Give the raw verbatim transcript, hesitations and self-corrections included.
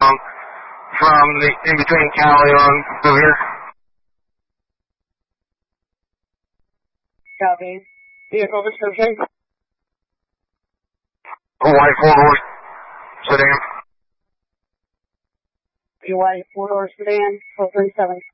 um, from the in between Cali on Revere. Copy. Vehicle description? A white four-door sedan. A white four-door sedan, four three seven.